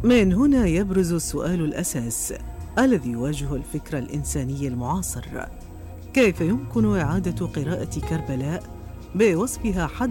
من هنا يبرز السؤال الأساس الذي يواجه الفكر الإنساني المعاصر: كيف يمكن إعادة قراءة كربلاء بوصفها